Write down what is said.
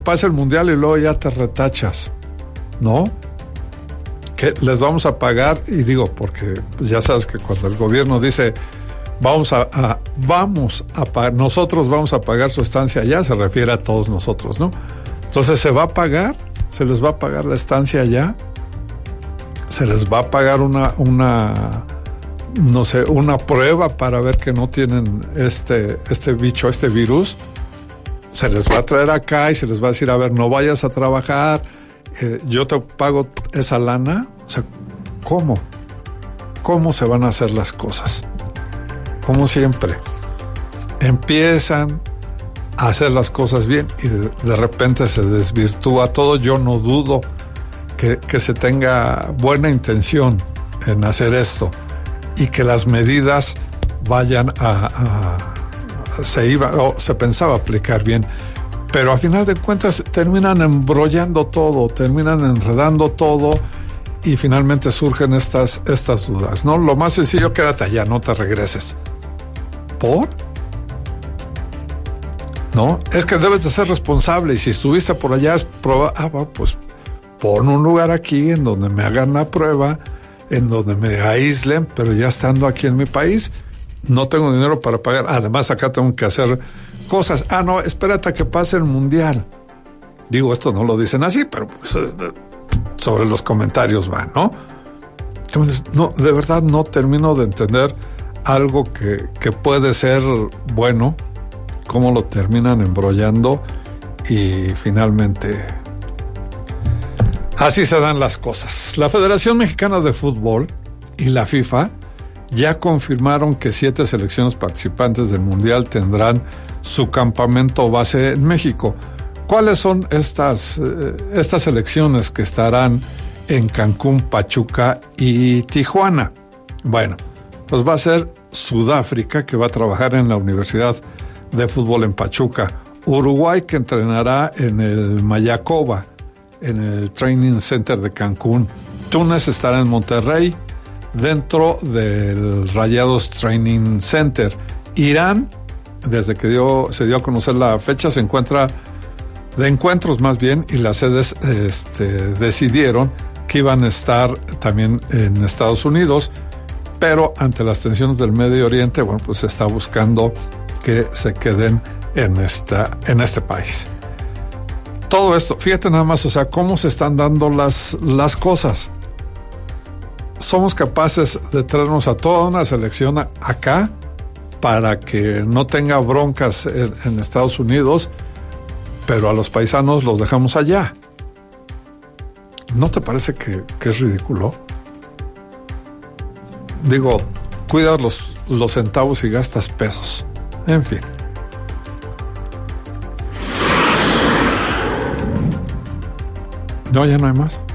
pasa el mundial y luego ya te retachas, ¿no? Que les vamos a pagar, y digo, porque ya sabes que cuando el gobierno dice vamos a pagar, nosotros vamos a pagar su estancia allá, se refiere a todos nosotros, ¿no? Entonces se va a pagar, se les va a pagar la estancia allá, se les va a pagar una prueba para ver que no tienen este bicho, este virus, se les va a traer acá y se les va a decir, a ver, no vayas a trabajar, yo te pago esa lana. O sea, ¿cómo se van a hacer las cosas? Como siempre, empiezan a hacer las cosas bien y de repente se desvirtúa todo. Yo no dudo que se tenga buena intención en hacer esto y que las medidas vayan se pensaba aplicar bien, pero a final de cuentas terminan embrollando todo, terminan enredando todo y finalmente surgen estas dudas, ¿no? Lo más sencillo, quédate allá, no te regreses. ¿Por? No, es que debes de ser responsable y si estuviste por allá es pues pon un lugar aquí en donde me hagan la prueba, en donde me aíslen, pero ya estando aquí en mi país, no tengo dinero para pagar. Además, acá tengo que hacer cosas. No, espérate a que pase el mundial. Digo, esto no lo dicen así, pero pues, sobre los comentarios va, ¿no? Entonces, no, de verdad no termino de entender algo que puede ser bueno, cómo lo terminan embrollando y finalmente así se dan las cosas. La Federación Mexicana de Fútbol y la FIFA ya confirmaron que 7 selecciones participantes del Mundial tendrán su campamento base en México. ¿Cuáles son estas selecciones que estarán en Cancún, Pachuca y Tijuana? Bueno, pues va a ser Sudáfrica, que va a trabajar en la Universidad de Fútbol en Pachuca. Uruguay, que entrenará en el Mayacoba, en el Training Center de Cancún. Túnez estará en Monterrey, dentro del Rayados Training Center. Irán, desde que se dio a conocer la fecha, se encuentra de encuentros más bien, y las sedes decidieron que iban a estar también en Estados Unidos, pero ante las tensiones del Medio Oriente, bueno, pues se está buscando que se queden en este país. Todo esto, fíjate nada más, o sea, cómo se están dando las cosas. Somos capaces de traernos a toda una selección acá para que no tenga broncas en Estados Unidos, pero a los paisanos los dejamos allá. ¿No te parece que es ridículo? Digo, cuidas los centavos y gastas pesos. En fin. No, ya no hay más.